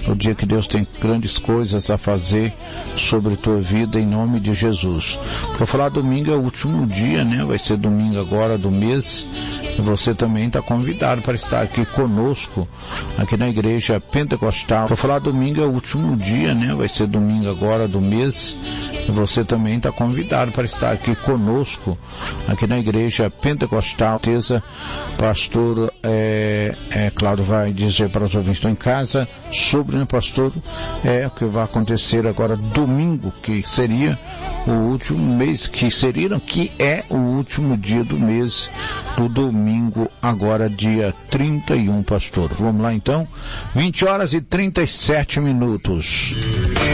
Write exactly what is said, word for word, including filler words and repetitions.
o dia que Deus tem grandes coisas a fazer sobre tua vida, em nome de Jesus. Para falar domingo é o último dia, né? Vai ser domingo agora do mês, e você também está convidado para estar aqui conosco, aqui na Igreja Pentecostal. Para falar domingo é o último dia, né? Vai ser domingo agora do mês, e você também está convidado para estar aqui conosco, aqui na Igreja Pentecostal. Certeza, pastor é, é, Cláudio vai dizer para os ouvintes que estão em casa sobre, né, pastor, é o que vai acontecer agora domingo, que seria o último mês, que seria, que é o último dia do mês, do domingo, agora dia trinta e um, pastor. Vamos lá então, vinte horas e trinta e sete minutos.